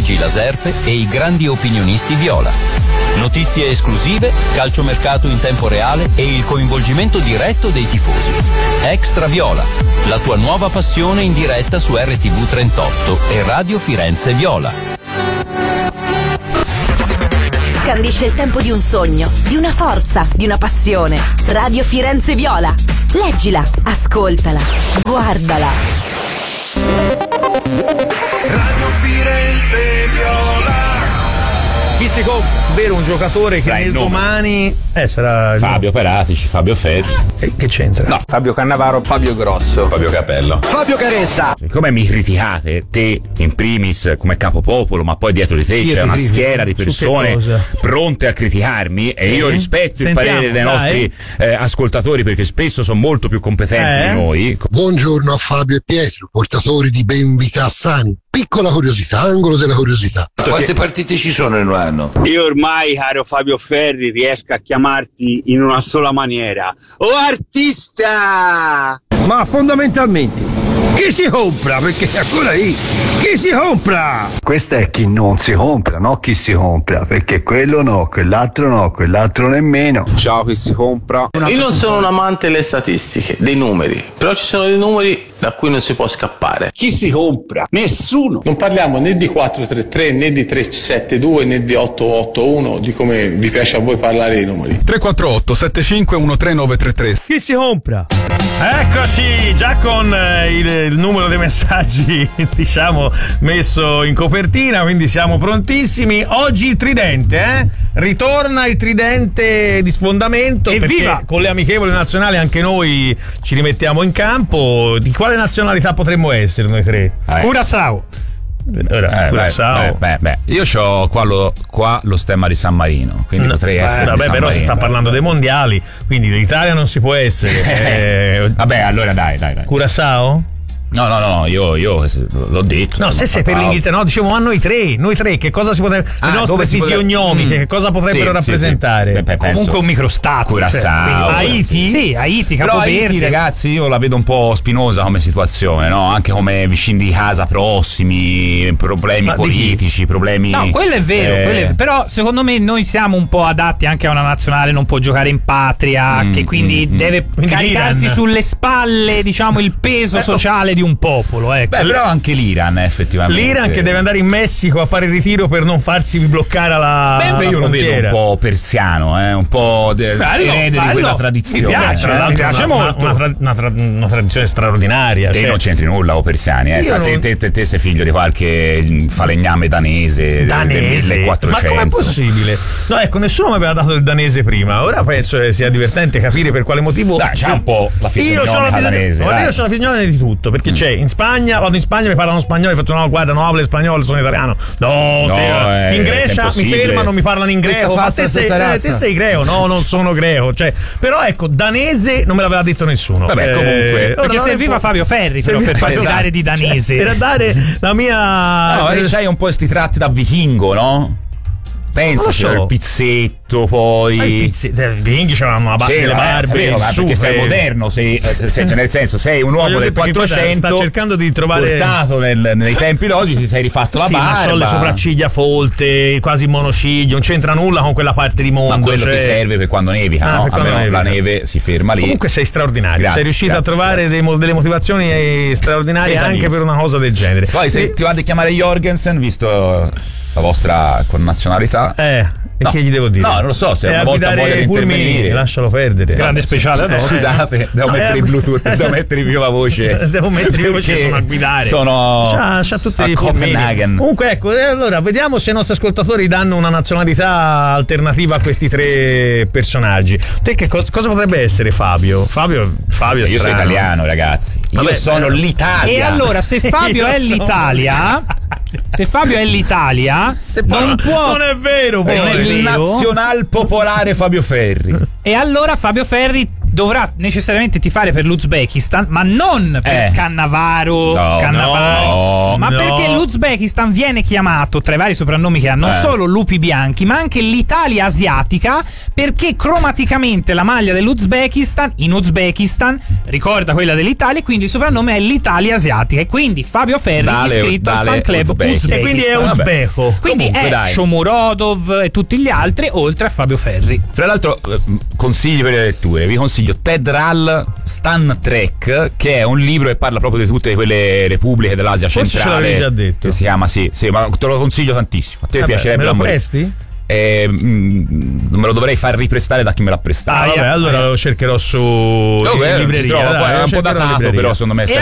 Luigi Laserpe e i grandi opinionisti viola. Notizie esclusive, calciomercato in tempo reale e il coinvolgimento diretto dei tifosi. Extra Viola, la tua nuova passione in diretta su RTV 38 e Radio Firenze Viola. Scandisce il tempo di un sogno, di una forza, di una passione. Radio Firenze Viola. Leggila, ascoltala, guardala. Radio Firenze Viola. Chi si compra? Vero, un giocatore che nel domani sarà Fabio Peratici, Fabio Ferri. Che c'entra? No, Fabio Cannavaro, Fabio Grosso, Fabio Capello, Fabio Caressa. Come mi criticate te in primis come capopopolo, ma poi dietro di te c'è una schiera di persone pronte a criticarmi e io rispetto il parere dei nostri ascoltatori, perché spesso sono molto più competenti di noi. Buongiorno a Fabio e Pietro, portatori di ben vita sani. Piccola curiosità, angolo della curiosità. Quante partite ci sono in un anno? Io ormai, caro Fabio Ferri, riesco a chiamarti in una sola maniera: oh artista! Ma fondamentalmente chi si compra? Perché ancora lì chi si compra? Questo è chi non si compra, no chi si compra, perché quello no, quell'altro nemmeno. Ciao, chi si compra? Io non sono un amante delle statistiche, dei numeri, però ci sono dei numeri da cui non si può scappare. Chi si compra? Nessuno! Non parliamo né di 4-3-3, né di 3-7-2, né di 8-8-1, di come vi piace a voi parlare dei numeri. 348 75 13933. Chi si compra? Eccoci, già con il numero dei messaggi diciamo messo in copertina, quindi siamo prontissimi. Oggi il tridente, ritorna il tridente di sfondamento. Evviva! Con le amichevoli nazionali anche noi ci rimettiamo in campo. Di quale nazionalità potremmo essere noi tre? Curaçao. Io c'ho qua lo stemma di San Marino, quindi potrei essere San però Marino. Si sta parlando dei mondiali, quindi l'Italia non si può essere. Vabbè, allora dai. Curaçao? No, io l'ho detto. No, se sei per l'Inghilterra, no, dicevo, ma noi tre, che cosa si potrebbe. Le nostre fisionomiche, che cosa potrebbero rappresentare? Sì. Comunque un microstato. Curaçao. Haiti? Sì, Haiti, Capoverde. Però Haiti, ragazzi, io la vedo un po' spinosa come situazione, no? Anche come vicini di casa prossimi, problemi politici, problemi. No, quello è vero, però secondo me noi siamo un po' adatti anche a una nazionale, non può giocare in patria, che quindi deve caricarsi sulle spalle, diciamo, il peso sociale di un popolo, ecco. Però anche l'Iran, effettivamente. L'Iran che deve andare in Messico a fare il ritiro per non farsi bloccare alla io lo vedo un po' persiano, un po' erede di quella tradizione. Mi piace molto. Una tradizione straordinaria. Te non c'entri nulla o persiani, te sei figlio di qualche falegname danese. Del 1400. Ma com'è possibile? No, ecco, nessuno mi aveva dato il danese prima. Ora penso sia divertente capire per quale motivo. Dai, c'è un po' la fisionomia danese. Io sono la fisionomia di tutto, perché c'è in Spagna, vado in Spagna, mi parlano spagnolo, ho fatto no, guarda, no hablo spagnolo, sono italiano. In Grecia mi fermano, mi parlano in greco. Ma te sei greo? No, non sono greo. Però ecco, danese non me l'aveva detto nessuno. Vabbè, comunque. Perché serviva Fabio Ferri per farsi dare di danese. Per dare la mia. No, c'hai un po' questi tratti da vichingo, no? Pensa c'era il pizzetto, poi i vichinghi c'erano le barbe, perché sei moderno, nel senso sei un uomo del 400, sta cercando di trovare, portato nei tempi logici, ti sei rifatto la barba, ma sono le sopracciglia folte, quasi monociglio, non c'entra nulla con quella parte di mondo. Ma quello ti serve per quando nevica, no? Almeno la neve si ferma lì. Comunque sei straordinario, sei riuscito a trovare delle motivazioni straordinarie anche per una cosa del genere. Poi se ti vado a chiamare Jorgensen, visto la vostra connazionalità. E che gli devo dire? No, non lo so, se una volta voglia intervenire. Lascialo perdere. Grande speciale. Scusate, devo mettere il Bluetooth, devo mettere viva voce. Devo mettere viva voce, sono a guidare. C'ha tutti a Copenaghen. Comunque ecco, allora vediamo se i nostri ascoltatori danno una nazionalità alternativa a questi tre personaggi. Te che cosa potrebbe essere Fabio? Fabio io sono italiano, ragazzi. Io sono l'Italia. E allora se Fabio è l'Italia, non può. Non è vero, il nazional popolare Fabio Ferri. E allora Fabio Ferri dovrà necessariamente tifare per l'Uzbekistan, ma non per Cannavaro, ma perché l'Uzbekistan viene chiamato, tra i vari soprannomi che ha, non solo lupi bianchi, ma anche l'Italia asiatica, perché cromaticamente la maglia dell'Uzbekistan in Uzbekistan ricorda quella dell'Italia, e quindi il soprannome è l'Italia asiatica, e quindi Fabio Ferri iscritto al fan club Uzbekistan. E quindi è uzbeko. Quindi comunque, è Shomurodov e tutti gli altri, oltre a Fabio Ferri. Fra l'altro, consigli per le letture, vi consiglio Ted Rall Stan Trek, che è un libro che parla proprio di tutte quelle repubbliche dell'Asia centrale. Ce l'avevi già detto. Che si chiama, sì, ma te lo consiglio tantissimo. A te piacerebbe. Me lo presti? Me lo dovrei far riprestare da chi me l'ha prestato. Allora lo cercherò su libreria. È un po' datato, però secondo me è